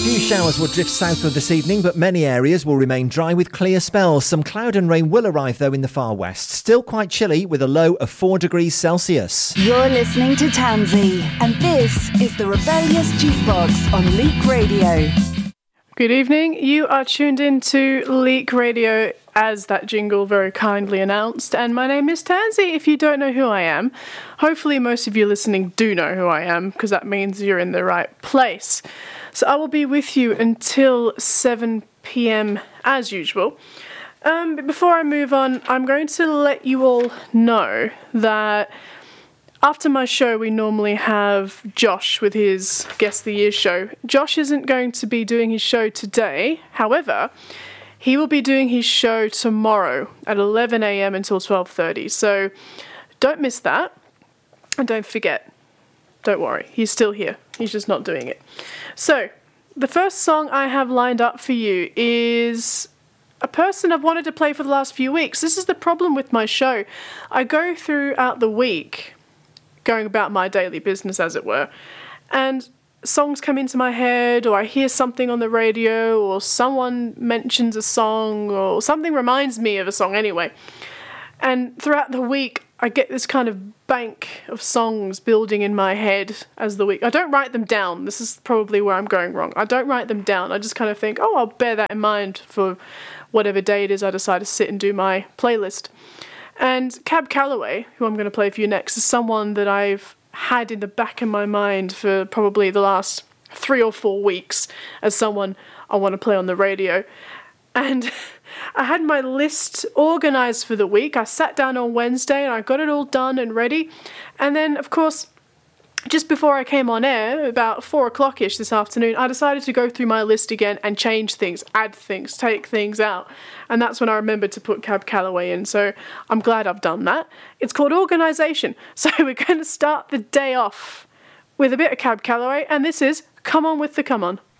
few showers will drift southward this evening, but many areas will remain dry with clear spells. Some cloud and rain will arrive, though, in the far west. Still quite chilly, with a low of 4 degrees Celsius. You're listening to Tansy, and this is the Rebellious Jukebox on Leak Radio. Good evening. You are tuned in to Leak Radio, as that jingle very kindly announced, and my name is Tansy. If you don't know who I am, hopefully most of you listening do know who I am, because that means you're in the right place. So I will be with you until 7 p.m. as usual. But before I move on, I'm going to let you all know that after my show, we normally have Josh with his Guess the Year show. Josh isn't going to be doing his show today. However, he will be doing his show tomorrow at 11 a.m. until 12:30. So don't miss that. And don't forget, don't worry, he's still here. He's just not doing it. So the first song I have lined up for you is a person I've wanted to play for the last few weeks. This is the problem with my show. I go throughout the week, going about my daily business, as it were, and songs come into my head, or I hear something on the radio, or someone mentions a song, or something reminds me of a song anyway. And throughout the week, I get this kind of bank of songs building in my head as the week. I don't write them down. This is probably where I'm going wrong. I don't write them down. I just kind of think, oh, I'll bear that in mind for whatever day it is I decide to sit and do my playlist. And Cab Calloway, who I'm going to play for you next, is someone that I've had in the back of my mind for probably the last 3 or 4 weeks as someone I want to play on the radio. And I had my list organised for the week. I sat down on Wednesday and I got it all done and ready. And then, of course, just before I came on air, about 4 o'clock-ish this afternoon, I decided to go through my list again and change things, add things, take things out. And that's when I remembered to put Cab Calloway in, so I'm glad I've done that. It's called Organisation. So we're going to start the day off with a bit of Cab Calloway, and this is Come On With the Come On.